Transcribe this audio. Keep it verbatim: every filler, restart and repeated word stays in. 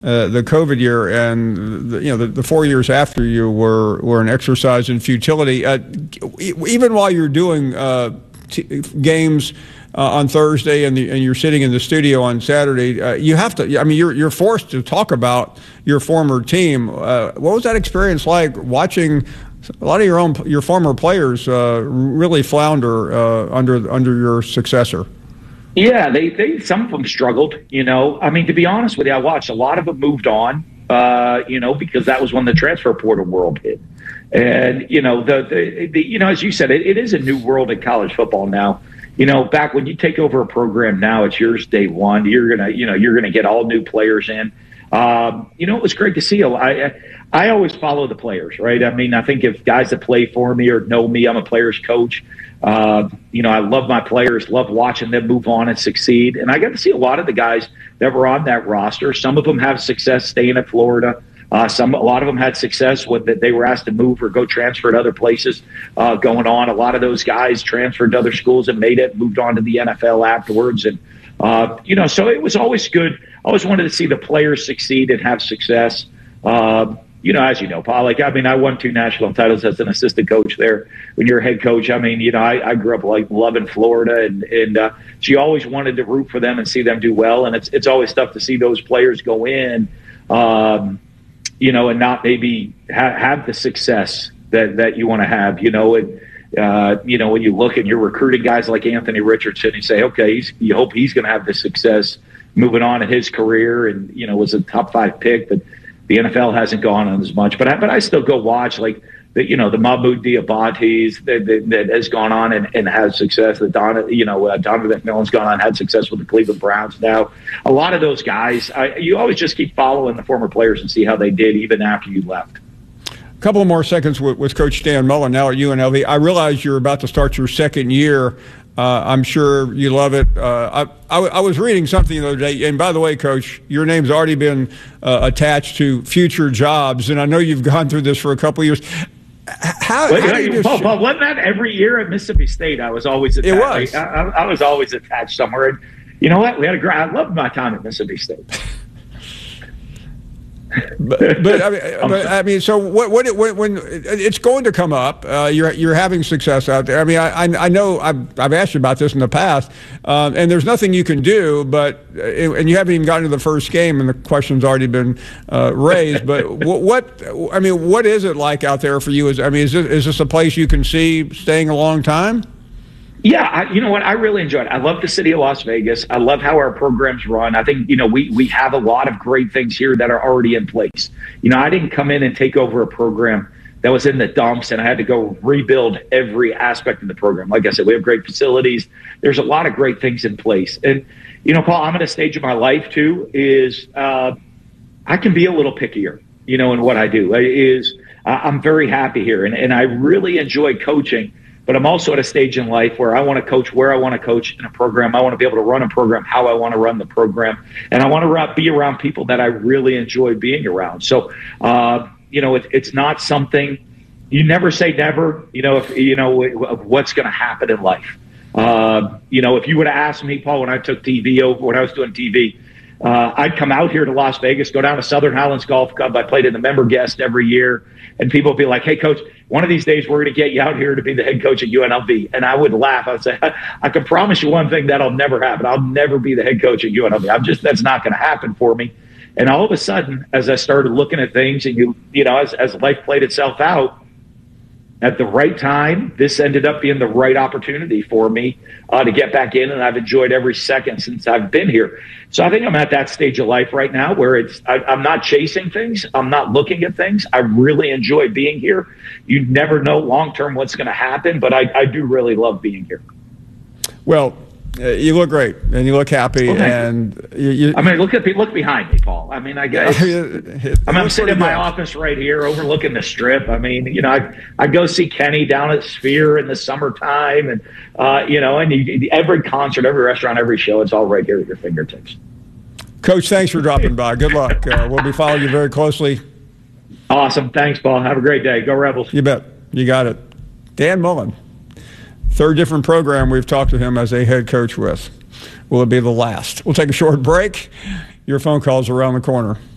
uh, the COVID year, and the, you know the, the four years after you were were an exercise in futility. Uh, even while you're doing uh, t- games uh, on Thursday and, the, and you're sitting in the studio on Saturday, uh, you have to. I mean, you're you're forced to talk about your former team. Uh, what was that experience like watching a lot of your own your former players uh, really flounder uh, under under your successor? Yeah, they, they some of them struggled, you know. I mean, to be honest with you, I watched a lot of them moved on, uh, you know, because that was when the transfer portal world hit. And, you know, the, the, the you know, as you said, it, it is a new world in college football now. You know, back when you take over a program now, it's yours day one. You're going to, you know, you're going to get all new players in. Um, you know, it was great to see. I, I always follow the players, right? I mean, I think if guys that play for me or know me, I'm a player's coach. Uh, you know, I love my players, love watching them move on and succeed. And I got to see a lot of the guys that were on that roster. Some of them have success staying at Florida. Uh, some, a lot of them had success with that they were asked to move or go transfer to other places uh, going on. A lot of those guys transferred to other schools and made it, moved on to the N F L afterwards. And, uh, you know, so it was always good. I always wanted to see the players succeed and have success. Uh, You know, as you know, Paul, like, I mean, I won two national titles as an assistant coach there. When you're a head coach, I mean, you know, I, I grew up like loving Florida, and, and uh, she always wanted to root for them and see them do well. And it's it's always tough to see those players go in, um, you know, and not maybe ha- have the success that, that you want to have, you know. And, uh, you know, when you look and you're recruiting guys like Anthony Richardson, you say, okay, he's, you hope he's going to have the success moving on in his career, and, you know, was a top five pick, but the N F L hasn't gone on as much, but I, but I still go watch like the, you know, the Mahmoud Diabates that, that, that has gone on and, and has success. The Don, you know, uh, Donovan McMillan's gone on, had success with the Cleveland Browns. Now, a lot of those guys, I, you always just keep following the former players and see how they did even after you left. A couple of more seconds with, with Coach Dan Mullen now at U N L V. I realize you're about to start your second year. Uh, I'm sure you love it. Uh, I, I, I was reading something the other day, and by the way, Coach, your name's already been uh, attached to future jobs, and I know you've gone through this for a couple of years. How, Wait, how do you just, Paul, Paul, wasn't that every year at Mississippi State? I was always attached. It was. I, I, I was always attached somewhere. And you know what? We had a great. I loved my time at Mississippi State. but, but, I mean, but I mean, so what? What? When, when it's going to come up, uh, you're you're having success out there. I mean, I I know I've I've asked you about this in the past, um, and there's nothing you can do. But and you haven't even gotten to the first game, and the question's already been uh, raised. But what, what? I mean, what is it like out there for you? Is I mean, is this, is this a place you can see staying a long time? Yeah, I, you know what? I really enjoy it. I love the city of Las Vegas. I love how our programs run. I think, you know, we, we have a lot of great things here that are already in place. You know, I didn't come in and take over a program that was in the dumps, and I had to go rebuild every aspect of the program. Like I said, we have great facilities. There's a lot of great things in place. And, you know, Paul, I'm at a stage of my life, too, is uh, I can be a little pickier, you know, in what I do. Is uh, I'm very happy here, and, and I really enjoy coaching. But I'm also at a stage in life where I want to coach where I want to coach in a program. I want to be able to run a program how I want to run the program. And I want to be around people that I really enjoy being around. So, uh, you know, it, it's not something – you never say never, you know, if you know of what's going to happen in life. Uh, you know, if you would have asked me, Paul, when I took T V over, when I was doing T V, uh, I'd come out here to Las Vegas, go down to Southern Highlands Golf Club. I played in the member guest every year. And people would be like, hey, Coach, one of these days we're going to get you out here to be the head coach at U N L V. And I would laugh. I would say, I, I can promise you one thing, that'll never happen. I'll never be the head coach at U N L V. I'm just, that's not going to happen for me. And all of a sudden, as I started looking at things and, you you know, as, as life played itself out, at the right time, this ended up being the right opportunity for me uh, to get back in, and I've enjoyed every second since I've been here. So I think I'm at that stage of life right now where it's I, I'm not chasing things. I'm not looking at things. I really enjoy being here. You never know long-term what's going to happen, but I, I do really love being here. Well, uh, you look great, and you look happy, well, and you, you, I mean, look at look behind me, Paul. I mean, I guess I I'm sitting in my office right here, overlooking the Strip. I mean, you know, I I go see Kenny down at Sphere in the summertime, and uh, you know, and you, every concert, every restaurant, every show, it's all right here at your fingertips. Coach, thanks for dropping by. Good luck. Uh, we'll be following you very closely. Awesome. Thanks, Paul. Have a great day. Go Rebels. You bet. You got it. Dan Mullen. Third different program we've talked to him as a head coach with. Will it be the last? We'll take a short break. Your phone calls around the corner.